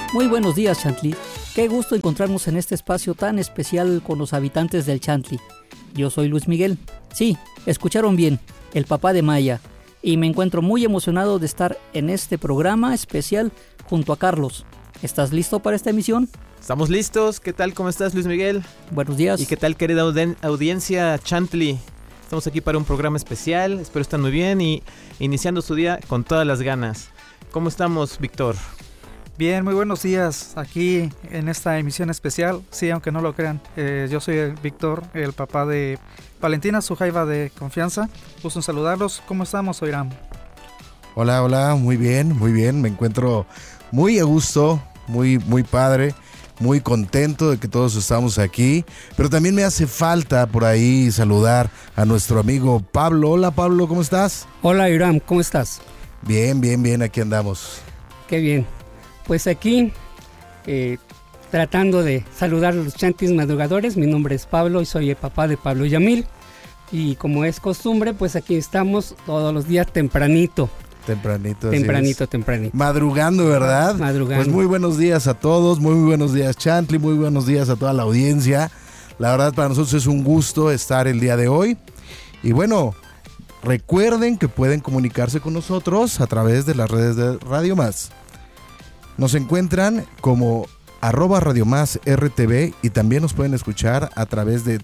Muy buenos días, Chantli. Qué gusto encontrarnos en este espacio tan especial con los habitantes del Chantli. Yo soy Luis Miguel. Sí, escucharon bien, el papá de Maya. Y me encuentro muy emocionado de estar en este programa especial junto a Carlos. ¿Estás listo para esta emisión? Estamos listos. ¿Qué tal? ¿Cómo estás, Luis Miguel? Buenos días. ¿Y qué tal, querida audiencia Chantli? Estamos aquí para un programa especial. Espero estén muy bien y iniciando su día con todas las ganas. ¿Cómo estamos, Víctor? Bien, muy buenos días aquí en esta emisión especial. Sí, aunque no lo crean, yo soy el Víctor, el papá de Valentina, su jaiba de confianza. Gusto en saludarlos. ¿Cómo estamos, Oiram? Hola, muy bien, me encuentro muy a gusto, muy padre, muy contento de que todos estamos aquí, pero también me hace falta por ahí saludar a nuestro amigo Pablo. Hola Pablo, ¿cómo estás? Hola Iram, ¿cómo estás? Bien, aquí andamos. Qué bien, pues aquí tratando de saludar a los chantis madrugadores. Mi nombre es Pablo y soy el papá de Pablo Yamil, y como es costumbre, pues aquí estamos todos los días tempranito. Tempranito. Madrugando, ¿verdad? Madrugando. Pues muy buenos días a todos, muy buenos días Chantli, muy buenos días a toda la audiencia. La verdad para nosotros es un gusto estar el día de hoy. Y bueno, recuerden que pueden comunicarse con nosotros a través de las redes de Radio Más. Nos encuentran como @RadioMásRTV y también nos pueden escuchar a través de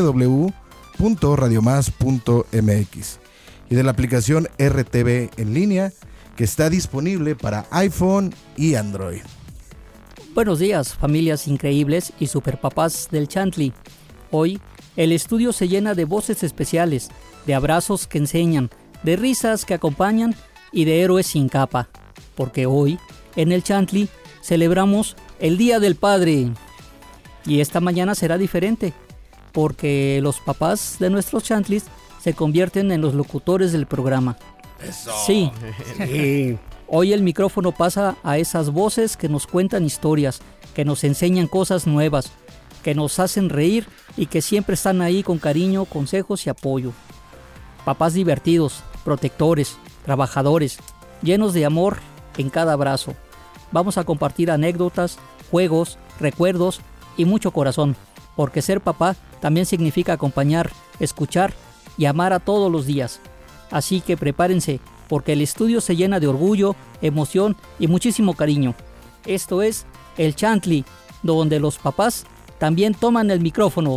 www.radiomás.mx. y de la aplicación RTV en línea que está disponible para iPhone y Android. Buenos días, familias increíbles y superpapás del Chantli. Hoy, el estudio se llena de voces especiales, de abrazos que enseñan, de risas que acompañan y de héroes sin capa. Porque hoy, en el Chantli, celebramos el Día del Padre. Y esta mañana será diferente, porque los papás de nuestros Chantlis se convierten en los locutores del programa. ¡Eso! Sí. Hoy el micrófono pasa a esas voces que nos cuentan historias, que nos enseñan cosas nuevas, que nos hacen reír y que siempre están ahí con cariño, consejos y apoyo. Papás divertidos, protectores, trabajadores, llenos de amor en cada abrazo. Vamos a compartir anécdotas, juegos, recuerdos y mucho corazón, porque ser papá también significa acompañar, escuchar y amar a todos los días. Así que prepárense, porque el estudio se llena de orgullo, emoción y muchísimo cariño. Esto es el Chantli, donde los papás también toman el micrófono.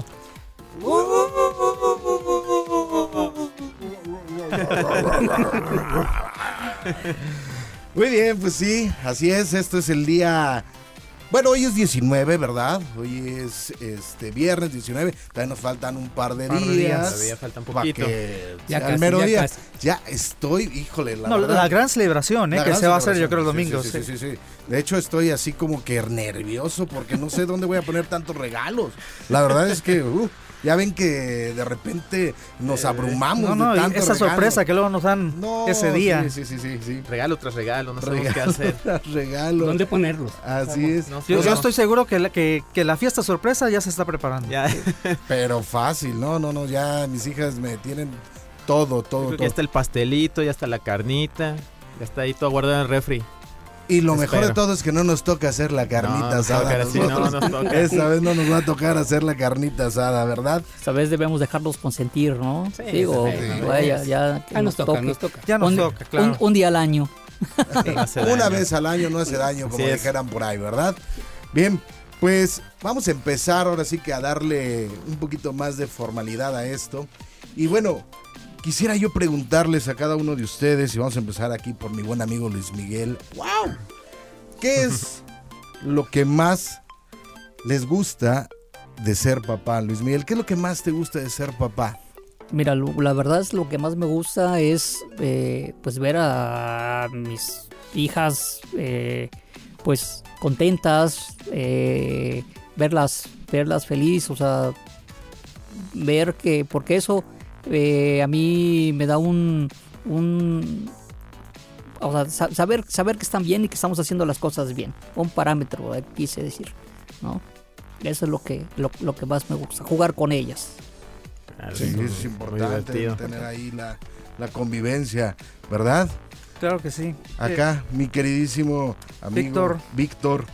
Muy bien, pues sí, así es, esto es el día... Bueno, hoy es 19, ¿verdad? Hoy es viernes 19, todavía nos faltan un par de días. Todavía falta un poquito. Ya al mero día. Ya estoy, híjole, la gran celebración, que se va a hacer yo creo el domingo. Sí. De hecho estoy así como que nervioso porque no sé dónde voy a poner tantos regalos. La verdad es que... ya ven que de repente nos abrumamos de tanto esa regalo. Sorpresa que luego nos dan ese día. Sí. Regalo tras regalo, no sabemos qué hacer. Regalo. ¿Dónde ponerlos? Así es. Yo estoy seguro que la fiesta sorpresa ya se está preparando. Ya. Pero fácil, no, ya mis hijas me tienen todo. Ya está el pastelito, ya está la carnita, ya está ahí todo guardado en el refri. Y lo mejor de todo es que no nos toca hacer la carnita asada. No nos toca. Esta vez no nos va a tocar hacer la carnita asada, ¿verdad? Esta vez debemos dejarlos consentir, ¿no? Sí, Digo, sí. Ya nos toca. Ya nos toca, claro. Un día al año. Una vez al año no hace daño, como dijeran por ahí, ¿verdad? Bien, pues vamos a empezar ahora sí que a darle un poquito más de formalidad a esto. Y bueno, quisiera yo preguntarles a cada uno de ustedes, y vamos a empezar aquí por mi buen amigo Luis Miguel. ¡Wow! ¿Qué es lo que más les gusta de ser papá, Luis Miguel? ¿Qué es lo que más te gusta de ser papá? Mira, la verdad es lo que más me gusta es pues ver a mis hijas pues contentas, verlas felices, o sea, ver que, porque eso a mí me da o sea, saber que están bien y que estamos haciendo las cosas bien, un parámetro, quise decir, ¿no? Eso es lo que más me gusta, jugar con ellas. Sí, es importante tener ahí la convivencia, ¿verdad? Claro que sí. Acá, mi queridísimo amigo Víctor,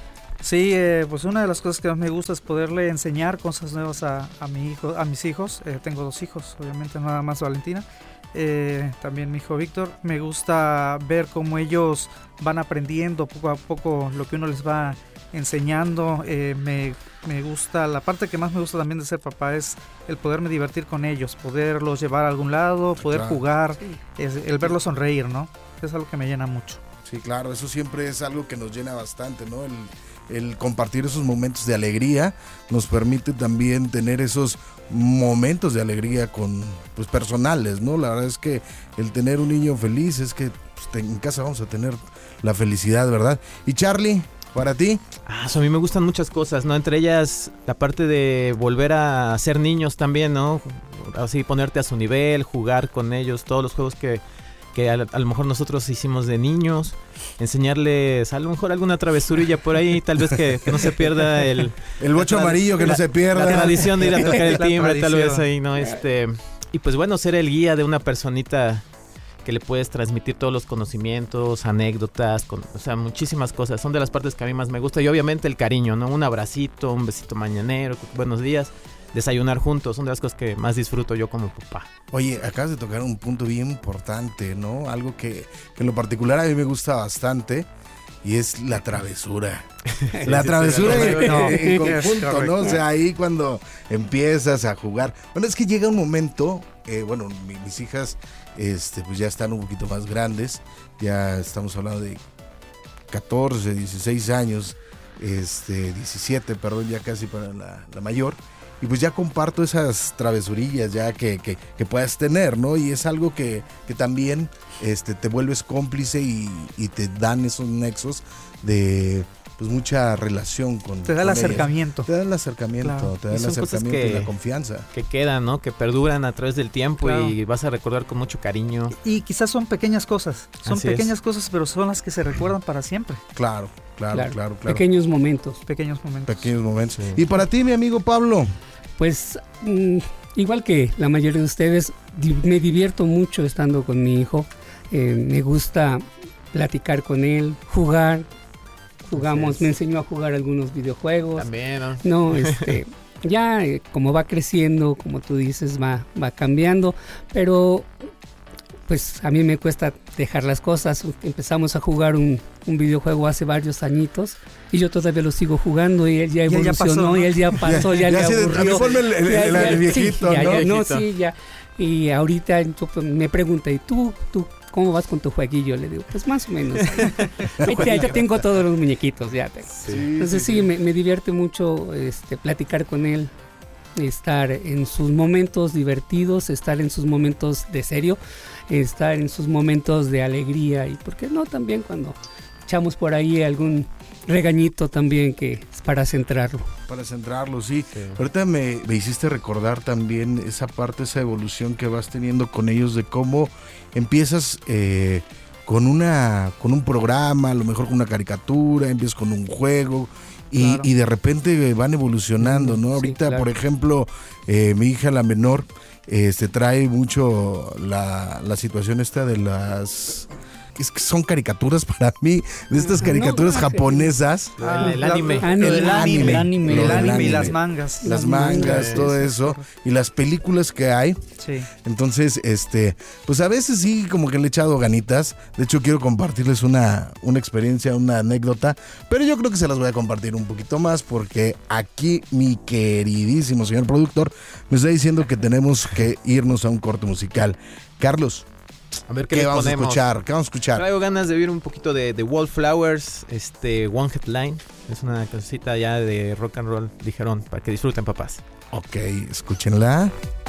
Sí, pues una de las cosas que más me gusta es poderle enseñar cosas nuevas a mis hijos. Tengo 2 hijos, obviamente, nada más Valentina. También mi hijo Víctor. Me gusta ver cómo ellos van aprendiendo poco a poco lo que uno les va enseñando. Me gusta, la parte que más me gusta también de ser papá es el poderme divertir con ellos, poderlos llevar a algún lado, poder jugar, el verlos sonreír, ¿no? Es algo que me llena mucho. Sí, claro, eso siempre es algo que nos llena bastante, ¿no? El compartir esos momentos de alegría nos permite también tener esos momentos de alegría pues personales, ¿no? La verdad es que el tener un niño feliz es que pues, en casa vamos a tener la felicidad, ¿verdad? Y Charlie, ¿para ti? A mí me gustan muchas cosas, ¿no? Entre ellas la parte de volver a ser niños también, ¿no? Así ponerte a su nivel, jugar con ellos, todos los juegos que a lo mejor nosotros hicimos de niños, enseñarles a lo mejor alguna travesurilla por ahí, tal vez que no se pierda el bocho amarillo, que no se pierda. La tradición de ir a tocar el timbre, tal vez ahí, ¿no? Y pues bueno, ser el guía de una personita que le puedes transmitir todos los conocimientos, anécdotas, o sea, muchísimas cosas. Son de las partes que a mí más me gusta. Y obviamente el cariño, ¿no? Un abracito, un besito mañanero, buenos días. Desayunar juntos, son de las cosas que más disfruto yo como papá. Oye, acabas de tocar un punto bien importante, ¿no? Algo que en lo particular a mí me gusta bastante y es la travesura. La travesura en conjunto, ¿no? O sea, ahí cuando empiezas a jugar. Bueno, es que llega un momento, mis hijas pues ya están un poquito más grandes, ya estamos hablando de 14, 16 años, 17, perdón, ya casi para la mayor. Y pues ya comparto esas travesurillas ya que puedas tener, ¿no? Y es algo que también te vuelves cómplice y te dan esos nexos de pues mucha relación con Te da el acercamiento. Te da el acercamiento, claro. Te da el acercamiento y la confianza. Que quedan, ¿no? Que perduran a través del tiempo, claro. Y vas a recordar con mucho cariño. Y quizás son pequeñas cosas. Son pequeñas cosas, pero son las que se recuerdan para siempre. Claro. Pequeños momentos. Pequeños momentos. Sí. Y para ti, mi amigo Pablo. Pues igual que la mayoría de ustedes, me divierto mucho estando con mi hijo. Me gusta platicar con él, jugamos, me enseñó a jugar algunos videojuegos. También, ¿no? No, ya como va creciendo, como tú dices, va cambiando, pero pues a mí me cuesta dejar las cosas. Empezamos a jugar un videojuego hace varios añitos y yo todavía lo sigo jugando y él ya evolucionó, y él ya pasó, ya le aburrió. El viejito, ¿no? Sí, ya. Y ahorita me pregunta, ¿y tú cómo vas con tu jueguillo? Le digo, pues más o menos. Ya tengo todos los muñequitos, ya tengo. Entonces sí, me divierte mucho platicar con él, estar en sus momentos divertidos, estar en sus momentos de serio, estar en sus momentos de alegría y, ¿por qué no? También cuando echamos por ahí algún regañito también, que es para centrarlo. Para centrarlo, sí. Ahorita me hiciste recordar también esa parte, esa evolución que vas teniendo con ellos, de cómo empiezas con un programa, a lo mejor con una caricatura, empiezas con un juego. Y de repente van evolucionando, ¿no? Ahorita, claro. Por ejemplo, mi hija, la menor, trae mucho la situación esta de las... Es que son caricaturas para mí, de estas caricaturas japonesas. El anime. El anime y las mangas. Las mangas, todo eso. Y las películas que hay. Sí. Entonces, pues a veces sí, como que le he echado ganitas. De hecho, quiero compartirles una experiencia, una anécdota. Pero yo creo que se las voy a compartir un poquito más, porque aquí mi queridísimo señor productor me está diciendo que tenemos que irnos a un corte musical. Carlos, a ver ¿qué vamos ponemos? ¿Qué vamos a escuchar? Traigo ganas de oír un poquito de Wallflowers, One Headline. Es una cancioncita ya de rock and roll ligerón, para que disfruten, papás. Ok, escúchenla.